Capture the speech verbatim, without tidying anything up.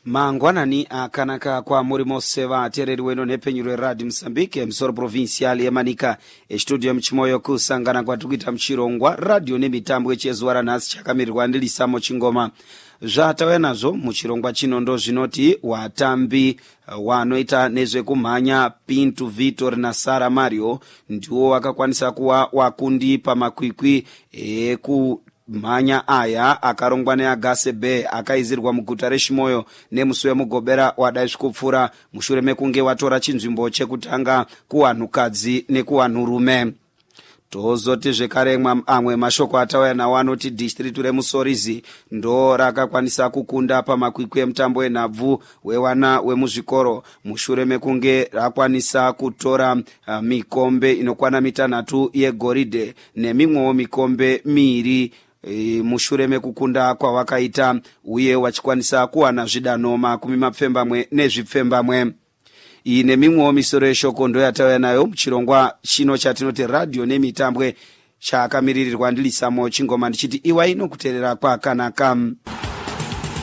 Mangwanani akanaka kwa muri mose vatereri weno nepenyuro Radio Msambike msoro provincial yemanika estudio mchimoyo kusangana kwa tukuita mchirongwa radio nemitambo echezuwara nasi chakamirirwa ndilisamo chingoma zvatawe nazo muchirongwa chino ndo zvinoti watambi wanoita nezvekumhanya Pintu Victor na Sara Mario ndiwo wakakwanisa kuwa wakundi pamakwikwi eku mhanya aya akarongwa neAgase Bay akaizirwa muguta reShimoyo nemusi wemugobera wadai kupfura mushure mekunge watora chinzvimbo chekutanga kuwanhukadzi nekuwanhurume. Tozoti zvekare amwe mashoko atauya nawo anoti district reMusorizi ndo rakakwanisa kukunda pamakwikwi emutambo enhabvu wewana wemuzvikoro mushure mekunge rakwanisa kutora uh, mikombe inokwana mitanhatu yegoridhe nemimwewo mikombe miiri E, mushure mekukunda kwawakaita uye wachikwanisa kuwana zvidano makumi mapfembamwe nezvipfembamwe. Iyi nemimwewo misoro yeshoko ndo yatauya nayo muchirongwa chino chatinoti radio nemitambwe chakamirirwa ndilisamo chingoma ndichiti iwa inokuteerera kwakanaka.